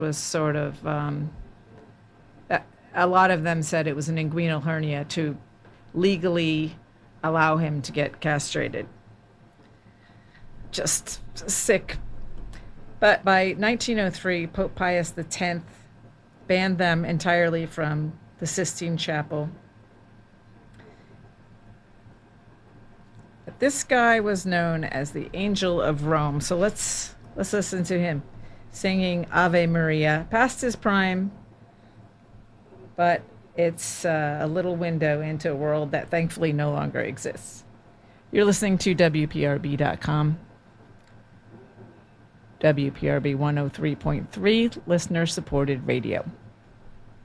was sort of, a lot of them said it was an inguinal hernia to legally allow him to get castrated. Just sick. But by 1903, Pope Pius X banned them entirely from the Sistine Chapel. But this guy was known as the Angel of Rome. So let's listen to him singing Ave Maria. Past his prime, but it's a little window into a world that thankfully no longer exists. You're listening to WPRB.com. WPRB 103.3, listener supported radio.